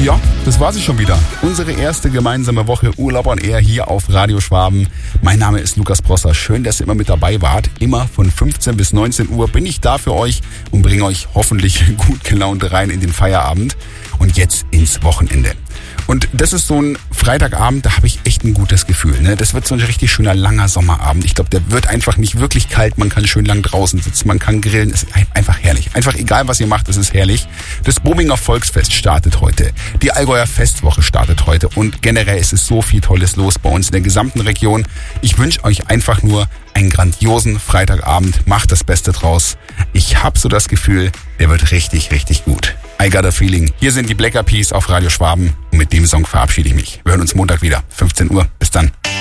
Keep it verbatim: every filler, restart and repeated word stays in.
Ja, das war sie schon wieder. Unsere erste gemeinsame Woche Urlaub on Air hier auf Radio Schwaben. Mein Name ist Lukas Prosser. Schön, dass ihr immer mit dabei wart. Immer von fünfzehn bis neunzehn Uhr bin ich da für euch und bringe euch hoffentlich gut gelaunt rein in den Feierabend und jetzt ins Wochenende. Und das ist so ein Freitagabend, da habe ich echt ein gutes Gefühl. Ne? Das wird so ein richtig schöner, langer Sommerabend. Ich glaube, der wird einfach nicht wirklich kalt. Man kann schön lang draußen sitzen, man kann grillen. Es ist einfach herrlich. Einfach egal, was ihr macht, es ist herrlich. Das Bobinger Volksfest startet heute. Die Allgäuer Festwoche startet heute. Und generell ist es so viel Tolles los bei uns in der gesamten Region. Ich wünsche euch einfach nur einen grandiosen Freitagabend. Macht das Beste draus. Ich habe so das Gefühl, der wird richtig, richtig gut. I got a feeling. Hier sind die Black Eyed Peas auf Radio Schwaben und mit dem Song verabschiede ich mich. Wir hören uns Montag wieder, fünfzehn Uhr. Bis dann.